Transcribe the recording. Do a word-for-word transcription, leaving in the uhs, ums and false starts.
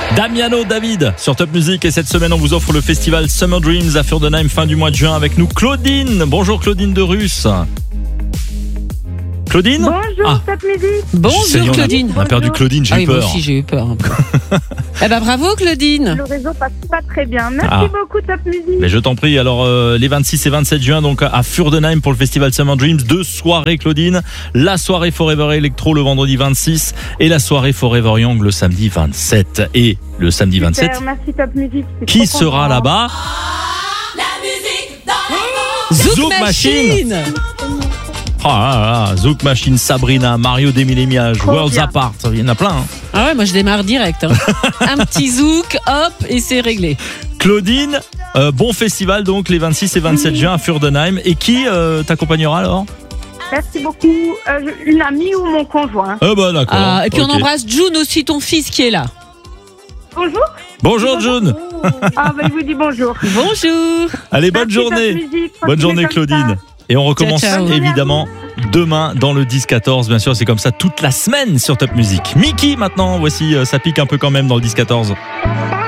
Damiano David sur Top Music et cette semaine on vous offre le festival Summer Dreams à Furdenheim fin du mois de juin avec nous Claudine. Bonjour Claudine de Russe. Claudine ? Bonjour Ah. Top Music. Bonjour Seigneur, Claudine. On a perdu Claudine, j'ai Ah eu oui, moi peur. aussi j'ai eu peur un peu. Eh ben bravo Claudine. Le réseau passe pas très bien. Merci Ah. beaucoup Top Music. Mais je t'en prie, alors euh, les vingt-six et vingt-sept juin donc à Furdenheim pour le festival Summer Dreams, deux soirées Claudine, la soirée Forever Electro le vendredi vingt-six et la soirée Forever Young le samedi vingt-sept. Et le samedi Super, vingt-sept, merci Top Music. c'est qui trop sera content. là-bas ? Zouk, Zouk Machine. Machine. Oh là là, Zouk Machine, Sabrina, Mario Desmilemiage, Trop Worlds bien. Apart, il y en a plein. Hein. Ah ouais, moi je démarre direct. Hein. Un petit zouk, hop, et c'est réglé. Claudine, euh, bon festival donc les vingt-six et vingt-sept juin à Furdenheim. Et qui euh, t'accompagnera alors ? Merci beaucoup. Euh, je- une amie ou mon conjoint. Ah bah d'accord. Ah, et puis Ok. on embrasse June aussi, ton fils qui est là. Bonjour. Bonjour June. Ah, bah, il vous dit bonjour. Bonjour. Allez, bonne Merci, journée. Top Music. Bonne Continuez journée comme Claudine. ça. Et on recommence Ciao, ciao. évidemment demain dans le dix quatorze. Bien sûr, c'est comme ça toute la semaine sur Top Music. Mickey maintenant, voici, euh, ça pique un peu quand même dans le dix quatorze.